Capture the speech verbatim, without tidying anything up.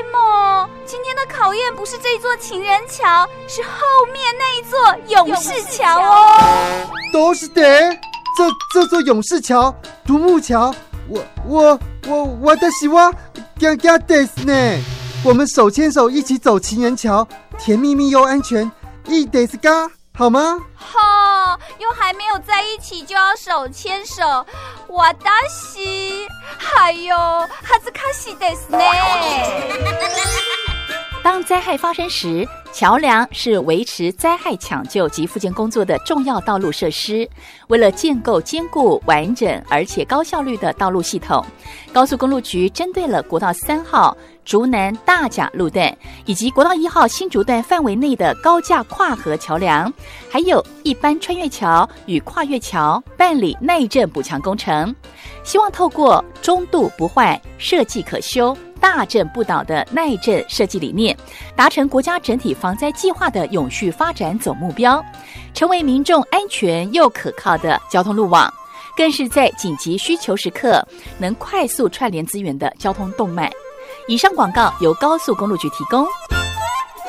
么今天的考验不是这座情人桥，是后面那一座勇士桥哦。 都是的，这这座勇士桥、独木桥，我我我我的希望，嘎嘎的呢。我们手牵手一起走情人桥，甜蜜蜜又安全，一得是嘎，好吗？ 哈、哦，又还没有在一起就要手牵手，我的西，还有哈兹卡西的呢。 当灾害发生时，桥梁是维持灾害抢救及复健工作的重要道路设施。为了建构坚固、完整而且高效率的道路系统，高速公路局针对了国道三号竹南大甲路段以及国道一号新竹段范围内的高架跨河桥梁，还有一般穿越桥与跨越桥办理耐震补强工程，希望透过中度不坏、设计可修、大震不倒的耐震设计理念，达成国家整体防灾计划的永续发展总目标，成为民众安全又可靠的交通路网，更是在紧急需求时刻能快速串联资源的交通动脉。以上广告由高速公路局提供。